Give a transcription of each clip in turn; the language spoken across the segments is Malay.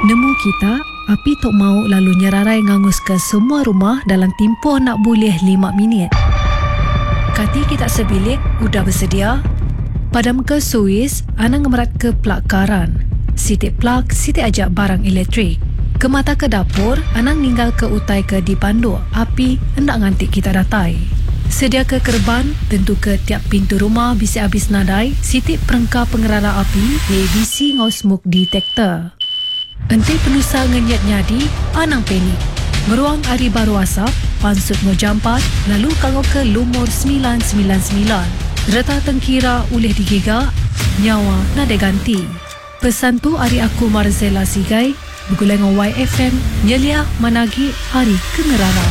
Nemu kita, api tok mau lalu nyerarai ngangus ke semua rumah dalam tempoh nak boleh 5 minit. Kati kita sebilik, udah bersedia? Padam ke Suis, anang ngemerat ke plug karan. Sitik plug, sitik ajak barang elektrik. Ke mata ke dapur, anang ninggal ke utai ke dipandu. Api hendak ngantik kita datai. Sedia ke kerban, tentu ke tiap pintu rumah bisa habis nadai. Sitik perengkap pengerara api, ABC ngau smoke detector. Enti penusa ngenyat nyadi, anang penik. Meruang hari baru asap, pansut ngojampat, lalu kanggo ke lumur 999. Reta tengkira ulih digigak, nyawa nade ganti. Pesan tu hari aku Marzela Sigai, bergulai dengan YFM, nyelia managi hari kengerara.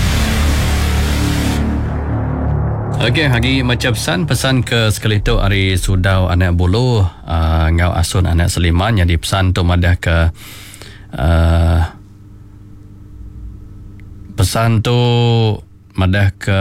Okey, hari macam pesan ke sekali tu hari Sudau anak bulu, ngau asun anak Seliman, jadi pesan tu madah ke pesan tu madah ke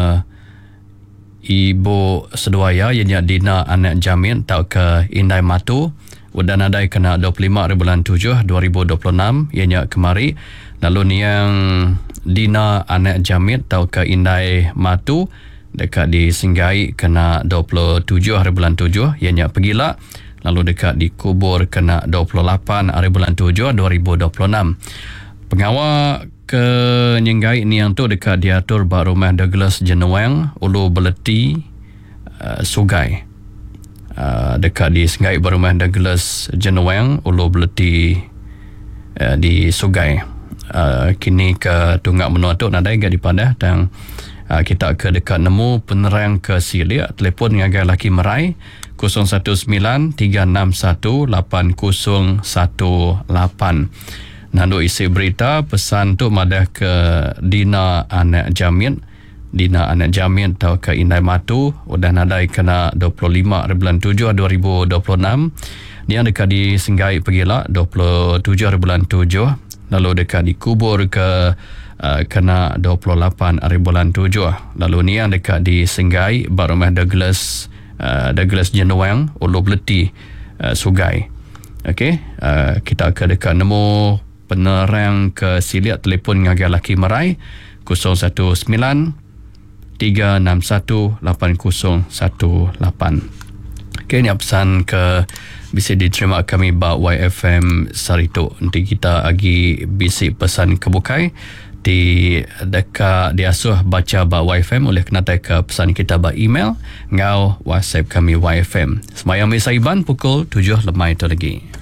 ibu seduaya ianya Dina anak Jamin tau ke Indai Matu udah nadai kena 25 bulan 7 2026 ianya kemari. Lalu niang Dina anak Jamin tau ke Indai Matu dekat di Singgai kena 27 bulan 7 ianya pergilah. Lalu dekat dikubur kena 28 bulan 7 2026. Pengawal ke Nyenggai ni yang tu dekat diatur bak rumah Douglas Jenuang Ulu Beleti Sugai. Dekat di Singgai bak rumah Douglas Jenuang Ulu Beleti di Sugai. Kini ke Tunggak Menua tu nadai gak di Padah dan kita ke dekat nemu penerang ke Silia telefon ngagai laki merai 019-361-8018. Nandu isi berita pesan tu madah ke Dina anak Jamin tau ke Indai Matu udah nadai kena 25 bulan 7 2026. Dia dekat di Singgai pergilah 27 bulan 7. Lalu dekat dikubur ke kena 28 bulan 7. Lalu ni yang dekat di Singgai barumah Douglas Jenuang Ulu Beleti Sugai. Okey, kita ke dekat nemu penerang ke Siliat telefon ngagai laki merai 019-361-8018. Okey, ni pesan ke bisa diterima kami bak YFM Sarito. Nanti kita agi bisi pesan kebukai di dekat diasuh baca bak YFM oleh kena ke pesan kita bak email ngau WhatsApp kami YFM. Semayang Mesaiban pukul 7 lemai tu lagi.